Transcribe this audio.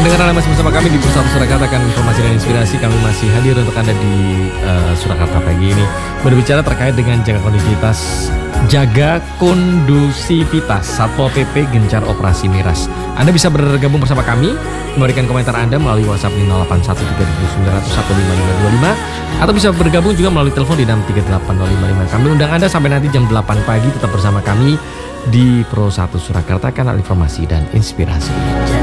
Pendengar Anda masih bersama kami di Pusat Surakarta, kan informasi dan inspirasi. Kami masih hadir untuk Anda di Surakarta pagi ini, berbicara terkait dengan jaga kondusivitas Satpol PP gencar operasi miras. Anda bisa bergabung bersama kami, memberikan komentar Anda melalui WhatsApp di 0813901525, atau bisa bergabung juga melalui telepon di 6380555. Kami undang Anda sampai nanti jam 8 pagi, tetap bersama kami di Pro 1 Surakarta, kanal informasi dan inspirasi.